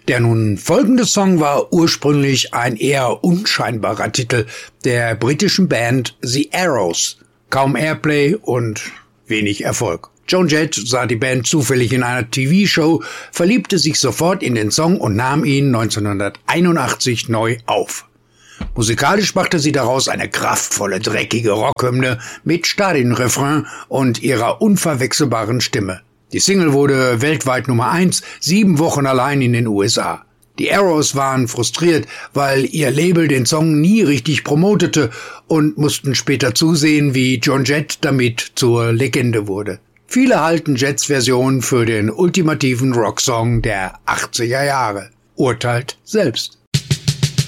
Der nun folgende Song war ursprünglich ein eher unscheinbarer Titel der britischen Band The Arrows. Kaum Airplay und wenig Erfolg. Joan Jett sah die Band zufällig in einer TV-Show, verliebte sich sofort in den Song und nahm ihn 1981 neu auf. Musikalisch machte sie daraus eine kraftvolle, dreckige Rockhymne mit Stadionrefrain und ihrer unverwechselbaren Stimme. Die Single wurde weltweit Nummer 1, 7 Wochen allein in den USA. Die Arrows waren frustriert, weil ihr Label den Song nie richtig promotete und mussten später zusehen, wie Joan Jett damit zur Legende wurde. Viele halten Jetts Version für den ultimativen Rocksong der 80er Jahre. Urteilt selbst.